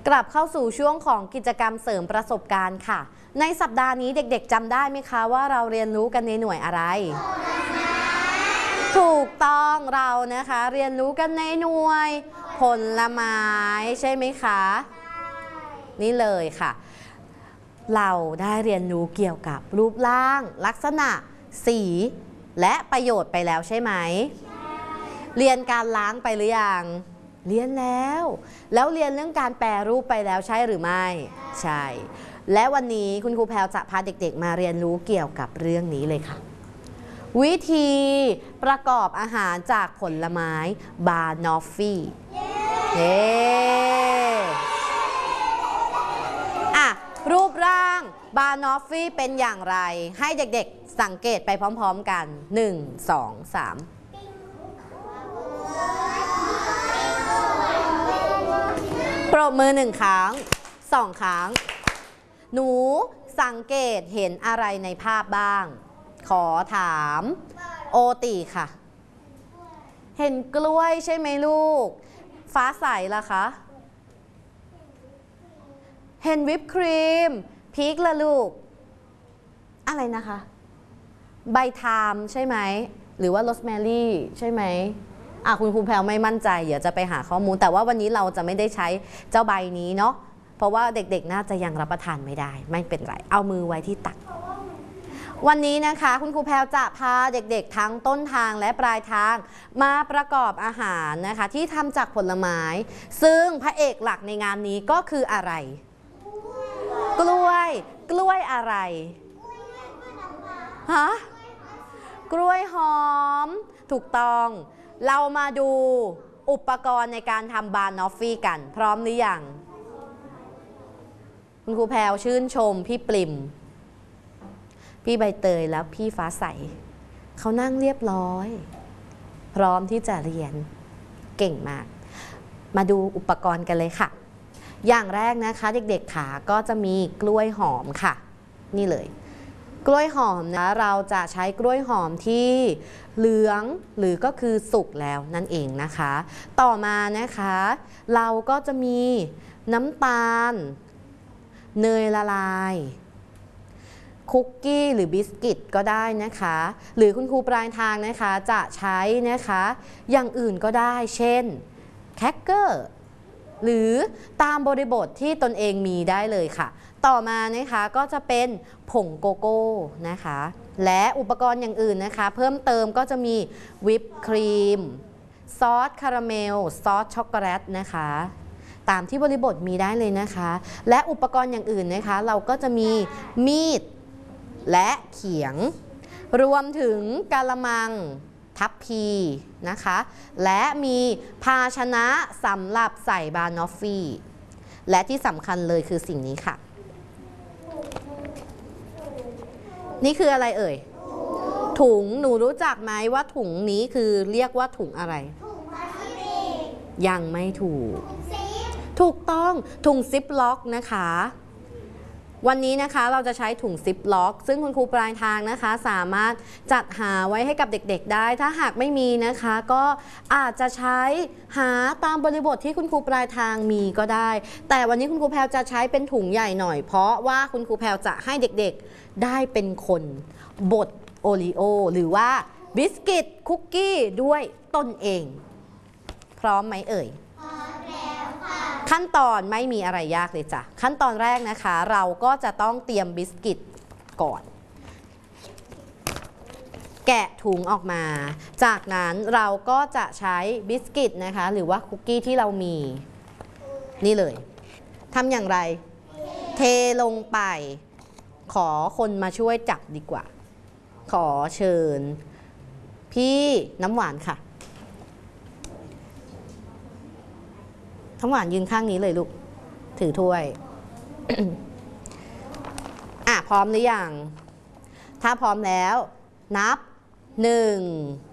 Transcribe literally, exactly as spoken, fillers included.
กลับเข้าสู่ช่วงของกิจกรรมเสริมประสบการณ์ค่ะในสัปดาห์นี้เด็กๆจำได้ไหมคะว่าเราเรียนรู้กันในหน่วยอะไรถูกต้องเรานะคะเรียนรู้กันในหน่วยผลไม้ใช่ไหมคะนี่เลยค่ะเราได้เรียนรู้เกี่ยวกับรูปร่างลักษณะสีและประโยชน์ไปแล้วใช่ไหมเรียนการล้างไปหรือยังเรียนแล้วแล้วเรียนเรื่องการแปรรูปไปแล้วใช่หรือไม่ใช่และวันนี้คุณครูแพรวจะพาเด็กๆมาเรียนรู้เกี่ยวกับเรื่องนี้เลยค่ะวิธีประกอบอาหารจากผลไม้บานอฟฟี่เย้อะรูปร่างบานอฟฟี่เป็นอย่างไรให้เด็กๆสังเกตไปพร้อมๆกันหนึ่ง สอง สามปรบมือหนึ่งครั้งสองครั้งหนูสังเกตเห็นอะไรในภาพบ้างขอถามโอติค่ะเห็นกล้วยใช่ไหมลูกฟ้าใสล่ะคะเห็นวิปครีมพีคละลูกอะไรนะคะใบไทม์ใช่ไหมหรือว่าโรสแมรี่ใช่ไหมอ่ะคุณครูแพรวไม่มั่นใจเดี๋ยวจะไปหาข้อมูลแต่ว่าวันนี้เราจะไม่ได้ใช้เจ้าใบนี้เนาะเพราะว่าเด็กๆน่าจะยังรับประทานไม่ได้ไม่เป็นไรเอามือไว้ที่ตักวันนี้นะคะคุณครูแพรวจะพาเด็กๆทั้งต้นทางและปลายทางมาประกอบอาหารนะคะที่ทำจากผลไม้ซึ่งพระเอกหลักในงานนี้ก็คืออะไรกล้วยกล้วยอะไรฮะกล้วยหอมถูกต้องเรามาดูอุปกรณ์ในการทำบานอฟฟี่กันพร้อมหรือยังคุณครูแพรวชื่นชมพี่ปริมพี่ใบเตยแล้วพี่ฟ้าใสเขานั่งเรียบร้อยพร้อมที่จะเรียนเก่งมากมาดูอุปกรณ์กันเลยค่ะอย่างแรกนะคะเด็กๆค่ะก็จะมีกล้วยหอมค่ะนี่เลยกล้วยหอมนะเราจะใช้กล้วยหอมที่เหลืองหรือก็คือสุกแล้วนั่นเองนะคะต่อมานะคะเราก็จะมีน้ำตาลเนยละลายคุกกี้หรือบิสกิตก็ได้นะคะหรือคุณครูปลายทางนะคะจะใช้นะคะอย่างอื่นก็ได้เช่นแครกเกอร์หรือตามบริบทที่ตนเองมีได้เลยค่ะต่อมานะคะก็จะเป็นผงโกโก้นะคะและอุปกรณ์อย่างอื่นนะคะเพิ่มเติมก็จะมีวิปครีมซอสคาราเมลซอสช็อกโกแลตนะคะตามที่บริบทมีได้เลยนะคะและอุปกรณ์อย่างอื่นนะคะเราก็จะมีมีดและเขียงรวมถึงกะละมังทัพพีนะคะและมีภาชนะสำหรับใส่บานอฟฟี่และที่สำคัญเลยคือสิ่งนี้ค่ะนี่คืออะไรเอ่ยถุงหนูรู้จักไหมว่าถุงนี้คือเรียกว่าถุงอะไรถุงพลาสติกยังไม่ถูกถูกต้องถุงซิปล็อกนะคะวันนี้นะคะเราจะใช้ถุงซิปล็อกซึ่งคุณครูปลายทางนะคะสามารถจัดหาไว้ให้กับเด็กๆได้ถ้าหากไม่มีนะคะก็อาจจะใช้หาตามบริบทที่คุณครูปลายทางมีก็ได้แต่วันนี้คุณครูแพรวจะใช้เป็นถุงใหญ่หน่อยเพราะว่าคุณครูแพรวจะให้เด็กๆได้เป็นคนบดโอรีโอหรือว่าบิสกิตคุกกี้ด้วยตนเองพร้อมไหมเอ่ยขั้นตอนไม่มีอะไรยากเลยจ้ะขั้นตอนแรกนะคะเราก็จะต้องเตรียมบิสกิตก่อนแกะถุงออกมาจากนั้นเราก็จะใช้บิสกิตนะคะหรือว่าคุกกี้ที่เรามีนี่เลยทำอย่างไรเทลงไปขอคนมาช่วยจับดีกว่าขอเชิญพี่น้ำหวานค่ะน้ำหวานยืนข้างนี้เลยลูกถือถ้วย อ่ะพร้อมหรือยังถ้าพร้อมแล้วนับหนึ่ง